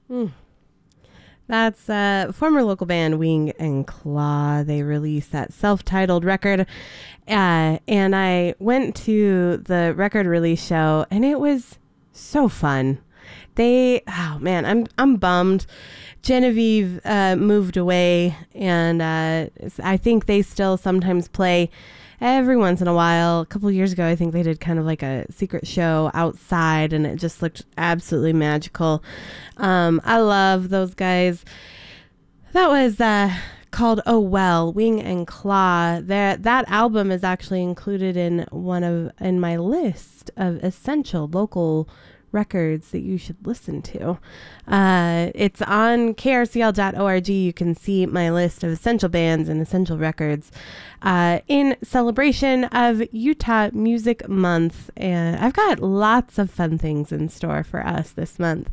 That's former local band Wing and Claw. They released that self-titled record. And I went to the record release show, and it was so fun. I'm bummed. Genevieve moved away, and I think they still sometimes play every once in a while. A couple of years ago, I think they did kind of like a secret show outside, and it just looked absolutely magical. I love those guys. That was called Oh Well, Wing and Claw. That album is actually included in my list of essential local records that you should listen to. It's on krcl.org. You can see my list of essential bands and essential records in celebration of Utah Music Month. And I've got lots of fun things in store for us this month,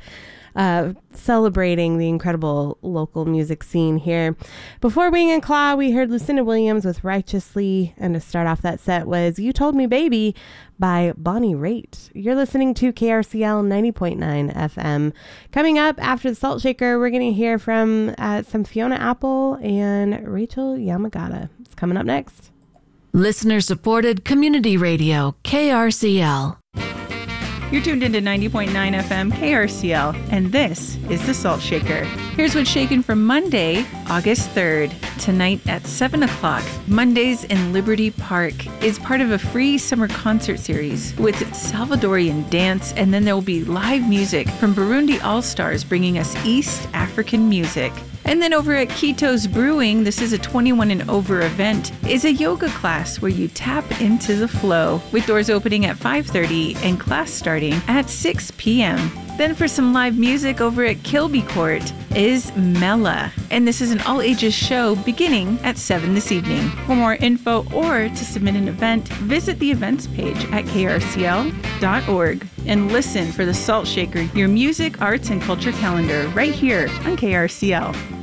celebrating the incredible local music scene here. Before Wing and Claw, we heard Lucinda Williams with Righteously, and to start off that set was You Told Me Baby by Bonnie Raitt. You're listening to KRCL 90.9 FM. Coming up after the Salt Shaker, we're going to hear from some Fiona Apple and Rachel Yamagata. It's coming up next. Listener-supported community radio, KRCL. You're tuned into 90.9 FM KRCL, and this is The Salt Shaker. Here's what's shaken for Monday, August 3rd. Tonight at 7 o'clock, Mondays in Liberty Park is part of a free summer concert series with Salvadorian dance, and then there will be live music from Burundi All-Stars bringing us East African music. And then over at Kito's Brewing, this is a 21 and over event, is a yoga class where you tap into the flow, with doors opening at 5:30 and class starting at 6 p.m. Then for some live music over at Kilby Court is Mela. And this is an all-ages show beginning at 7 this evening. For more info or to submit an event, visit the events page at krcl.org and listen for The Salt Shaker, your music, arts, and culture calendar right here on KRCL.